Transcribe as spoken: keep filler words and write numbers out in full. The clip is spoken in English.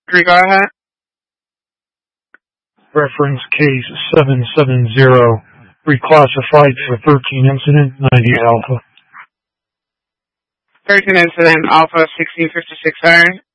Three, go ahead. Reference case seven seven zero, reclassified for thirteen incident, ninety Alpha. thirteen incident, Alpha sixteen fifty-six, iron.